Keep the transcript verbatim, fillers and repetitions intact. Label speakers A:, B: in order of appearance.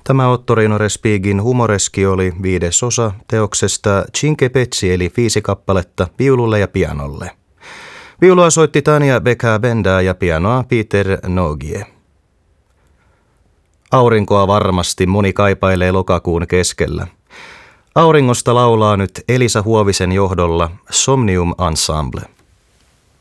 A: Tämä Ottorino Respighin humoreski oli viides osa teoksesta Cinque Pezzi eli viisi kappaletta viululle ja pianolle. Viulua soitti Tania Becabenda ja pianoa Peter Nogie. Aurinkoa varmasti moni kaipailee lokakuun keskellä. Auringosta laulaa nyt Elisa Huovisen johdolla Somnium Ensemble.